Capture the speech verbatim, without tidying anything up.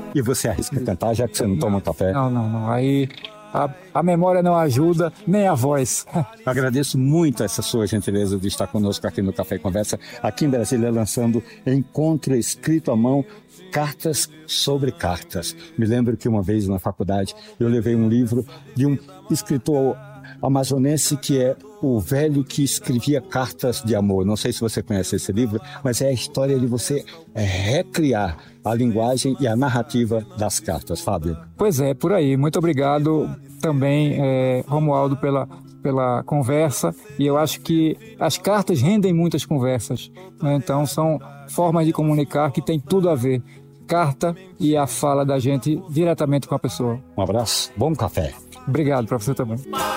E você arrisca cantar, já que você não toma café? Não, não, não. Aí a, a memória não ajuda, nem a voz. Agradeço muito essa sua gentileza de estar conosco aqui no Café e Conversa, aqui em Brasília, lançando Encontro Escrito à Mão, Cartas sobre Cartas. Me lembro que uma vez na faculdade eu levei um livro de um escritor amazonense que é o velho que escrevia cartas de amor. Não sei se você conhece esse livro, mas é a história de você recriar a linguagem e a narrativa das cartas, Fábio. Pois é, por aí. Muito obrigado também, é, Romualdo, pela, pela conversa. E eu acho que as cartas rendem muitas conversas, né? Então, são formas de comunicar que tem tudo a ver. Carta e a fala da gente diretamente com a pessoa. Um abraço, bom café. Obrigado para você também.